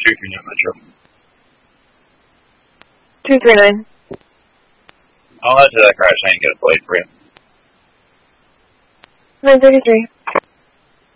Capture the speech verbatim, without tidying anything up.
two three nine Metro. two three nine. I'll head to that crash and get a plate for you. nine thirty-three.